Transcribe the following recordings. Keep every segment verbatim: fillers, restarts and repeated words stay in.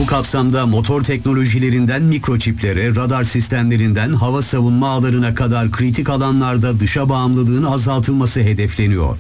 kapsamda motor teknolojilerinden mikroçiplere, radar sistemlerinden hava savunma ağlarına kadar kritik alanlarda dışa bağımlılığın azaltılması hedefleniyor.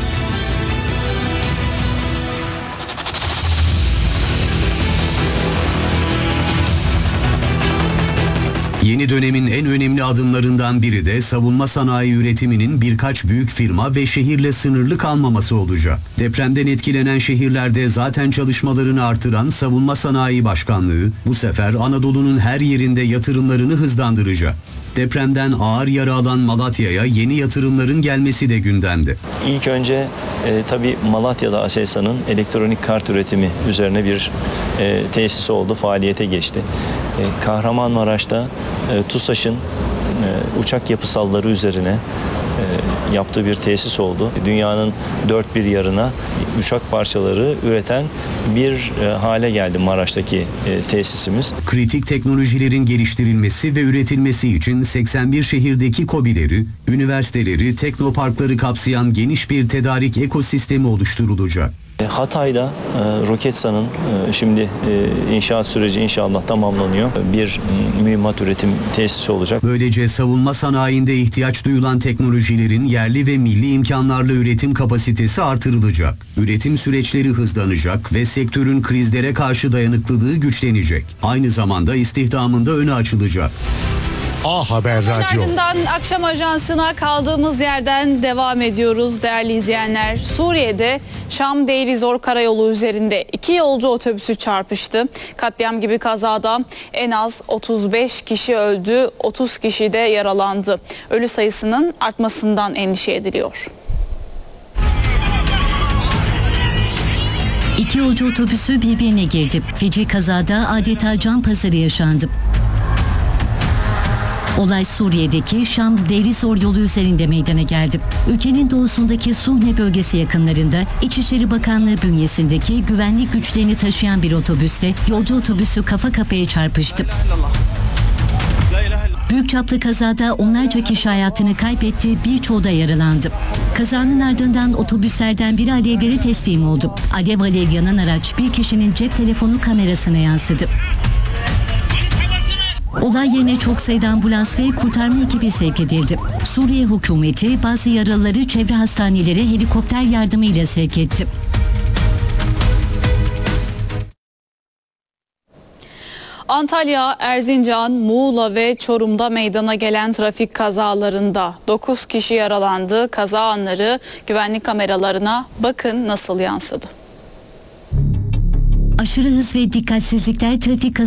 Yeni dönemin en önemli adımlarından biri de savunma sanayi üretiminin birkaç büyük firma ve şehirle sınırlı kalmaması olacak. Depremden etkilenen şehirlerde zaten çalışmalarını artıran Savunma Sanayi Başkanlığı bu sefer Anadolu'nun her yerinde yatırımlarını hızlandıracak. Depremden ağır yara alan Malatya'ya yeni yatırımların gelmesi de gündemde. İlk önce e, tabii Malatya'da Aselsan'ın elektronik kart üretimi üzerine bir e, tesis oldu, faaliyete geçti. E, Kahramanmaraş'ta e, TUSAŞ'ın e, uçak yapısalları üzerine e, yaptığı bir tesis oldu. Dünyanın dört bir yarına uçak parçaları üreten bir e, hale geldi Maraş'taki e, tesisimiz. Kritik teknolojilerin geliştirilmesi ve üretilmesi için seksen bir şehirdeki KOBİ'leri, üniversiteleri, teknoparkları kapsayan geniş bir tedarik ekosistemi oluşturulacak. Hatay'da e, Roketsan'ın e, şimdi e, inşaat süreci inşallah tamamlanıyor. Bir e, mühimmat üretim tesisi olacak. Böylece savunma sanayinde ihtiyaç duyulan teknolojilerin yerli ve milli imkanlarla üretim kapasitesi artırılacak. Üretim süreçleri hızlanacak ve sektörün krizlere karşı dayanıklılığı güçlenecek. Aynı zamanda istihdamında önü açılacak. A Haber Radyo. Ardından akşam ajansına kaldığımız yerden devam ediyoruz değerli izleyenler. Suriye'de Şam Deir ez-Zor karayolu üzerinde iki yolcu otobüsü çarpıştı. Katliam gibi kazada en az otuz beş kişi öldü, otuz kişi de yaralandı. Ölü sayısının artmasından endişe ediliyor. İki yolcu otobüsü birbirine girdi. Feci kazada adeta can pazarı yaşandı. Olay Suriye'deki Şam Deir ez-Zor yolu üzerinde meydana geldi. Ülkenin doğusundaki Suhne bölgesi yakınlarında İçişleri Bakanlığı bünyesindeki güvenlik güçlerini taşıyan bir otobüste yolcu otobüsü kafa kafaya çarpıştı. Büyük çaplı kazada onlarca kişi hayatını kaybetti, birçoğu da yaralandı. Kazanın ardından otobüslerden biri alevlere teslim oldu. Alev alev yanan araç bir kişinin cep telefonu kamerasına yansıdı. Olay yerine çok sayıda ambulans ve kurtarma ekibi sevk edildi. Suriye hükümeti bazı yaralıları çevre hastanelere helikopter yardımıyla sevk etti. Antalya, Erzincan, Muğla ve Çorum'da meydana gelen trafik kazalarında dokuz kişi yaralandı. Kaza anları güvenlik kameralarına bakın nasıl yansıdı. Aşırı hız ve dikkatsizlikler trafik